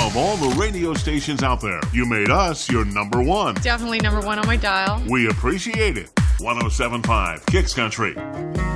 of all the radio stations out there, you made us your number one. Definitely number one on my dial. We appreciate it. 107.5 Kicks Country.